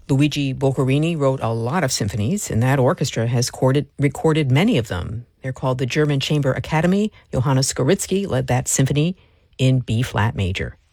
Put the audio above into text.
Luigi Boccherini wrote a lot of symphonies, and that orchestra has recorded many of them. They're called the German Chamber Academy. Johannes Skoritsky led that symphony in B-flat major.